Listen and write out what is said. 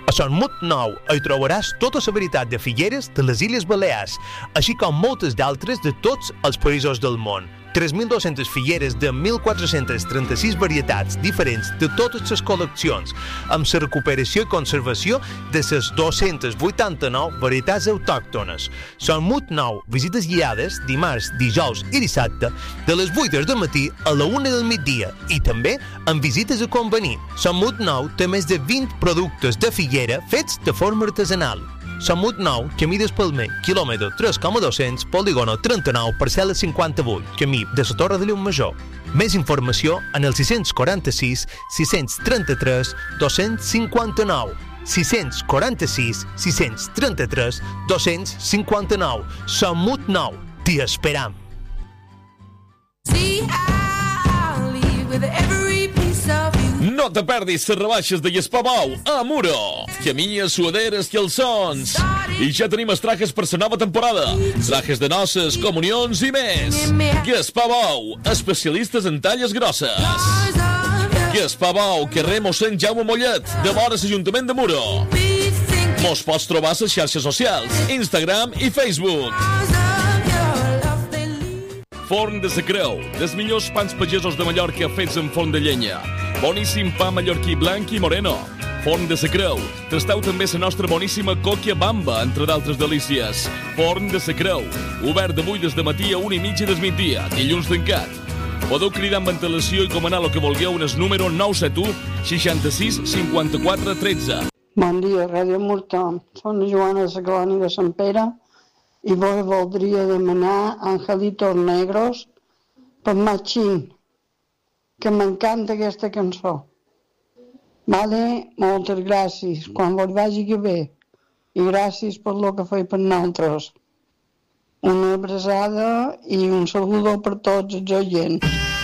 A Sant Mut Nou hi trobaràs tota la varietat de figueres de les Illes Balears, així com moltes d'altres de tots els països del món. 3.200 figueres de 1.436 varietats diferents de totes les col·leccions, amb la recuperació i conservació de les 289 varietats autòctones. Sant Mut Nou, visites guiades dimarts, dijous i dissabte de les 8 del matí a la 1 del migdia i també amb visites a convenir. Sant Mut Nou té més de 20 productes de figuera fets de forma artesanal. Sant Mut Nou, camí d'Espalmer, quilòmetre 3,200, polígono 39, parcel·la 58, camí de la Torre de Llumajor. Més informació en el 646 633 259. 646 633 259. Sant Mut Nou, t'hi esperam. No te perdis les rebaixes de Gaspar a Muro. Camilles, suaderes, calçons. I ja tenim els trajes per la nova temporada. Trajes de noces, comunions i més. Gaspar, especialistes en talles grosses. Gaspar, carrer Mossèn Jaume Mollet, de vora l'Ajuntament de Muro. Mos pots trobar a les xarxes socials, Instagram i Facebook. Forn de la Creu, dels millors pans pagesos de Mallorca fets en forn de llenya. Boníssim pa mallorquí blanc i moreno. Forn de la Creu. Tasteu també la nostra boníssima còquia bamba, entre d'altres delícies. Forn de la Creu. Obert de 8 del matí a 1:30 del migdia, dilluns tancat. Podeu cridar amb antelació i comanar el que vulgueu en el número 971 66 54 13. Bon dia, Ràdio Murta. Soc la Joana de la colònia de Sant Pere i voldria demanar Angelitos Negros per Machín, que m'encanta aquesta cançó. Vale? Moltes gràcies. Quan vos vagi que bé. I gràcies per lo que feu per nosaltres. Una abraçada i un saludo per tots els oients.